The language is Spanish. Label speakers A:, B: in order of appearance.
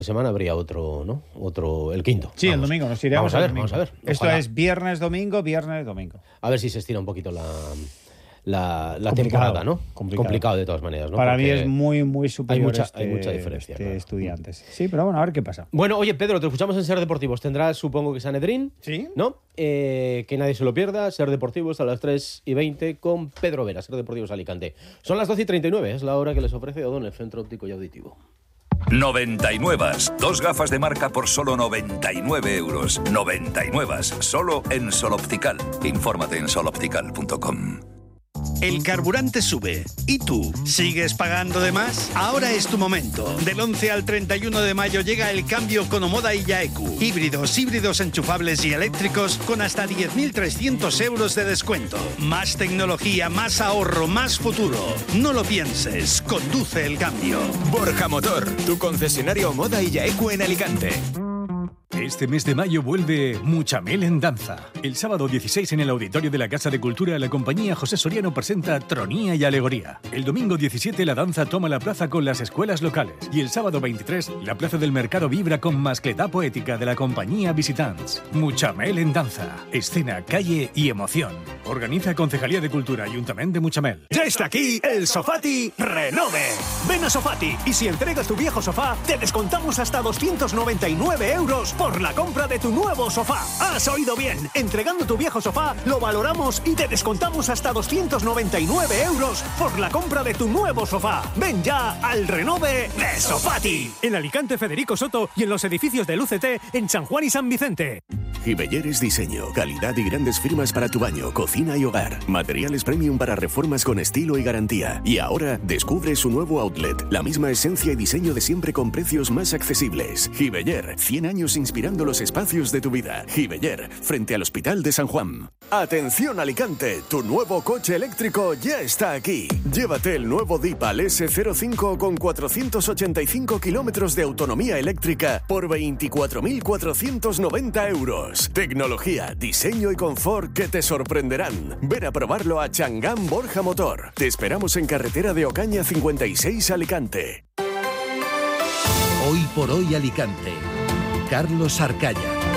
A: semana habría otro, ¿no? El quinto.
B: Sí, el domingo, nos iremos
A: vamos a ver,
B: el domingo.
A: Vamos a ver.
B: Esto es viernes, domingo.
A: A ver si se estira un poquito la temporada, ¿no? Complicado de todas maneras, ¿no?
B: Para
A: Porque
B: mí es muy superior
A: hay mucha diferencia. Claro.
B: Estudiantes. Sí, pero bueno, a ver qué pasa.
A: Bueno, oye, Pedro, te escuchamos en Ser Deportivos. Tendrás, supongo que Sanedrín,
B: ¿Sí?
A: ¿no? Que nadie se lo pierda. Ser Deportivos a las 3:20 con Pedro Vera, Ser Deportivos Alicante. Son las 12:39, es la hora que les ofrece Odón, el Centro Óptico y Auditivo.
C: 99. Dos gafas de marca por solo 99 euros. 99. Solo en Sol Optical. Infórmate en soloptical.com.
D: El carburante sube. ¿Y tú? ¿Sigues pagando de más? Ahora es tu momento. Del 11 al 31 de mayo llega el cambio con Omoda y Yaeku. Híbridos enchufables y eléctricos con hasta 10.300 euros de descuento. Más tecnología, más ahorro, más futuro. No lo pienses. Conduce el cambio.
E: Borja Motor, tu concesionario Omoda y Yaeku en Alicante.
F: Este mes de mayo vuelve Muchamel en danza. El sábado 16 en el Auditorio de la Casa de Cultura, la compañía José Soriano presenta Tronía y Alegoría. El domingo 17 la danza toma la plaza con las escuelas locales. Y el sábado 23 la plaza del mercado vibra con mascletá poética de la compañía Visitants. Muchamel en danza. Escena, calle y emoción. Organiza Concejalía de Cultura, Ayuntamiento de Muchamel.
E: Ya está aquí el Sofati Renove. Ven a Sofati y si entregas tu viejo sofá, te descontamos hasta 299 euros por la compra de tu nuevo sofá. Has oído bien. Entregando tu viejo sofá, lo valoramos y te descontamos hasta 299 euros por la compra de tu nuevo sofá. Ven ya al Renove de Sofati. En Alicante, Federico Soto y en los edificios del UCT en San Juan y San Vicente.
G: Gibelleres Diseño, calidad y grandes firmas para tu baño, cocina y hogar. Materiales premium para reformas con estilo y garantía. Y ahora descubre su nuevo outlet, la misma esencia y diseño de siempre con precios más accesibles. Gibeller, 100 años inspirando los espacios de tu vida. Gibeller, frente al Hospital de San Juan. Atención Alicante, tu nuevo coche eléctrico ya está aquí. Llévate el nuevo Deepal S05 con 485 kilómetros de autonomía eléctrica por 24.490 euros. Tecnología, diseño y confort que te sorprenderán. Ven a probarlo a Changán Borja Motor. Te esperamos en carretera de Ocaña 56 Alicante.
H: Hoy por hoy Alicante. Carlos Arcaya.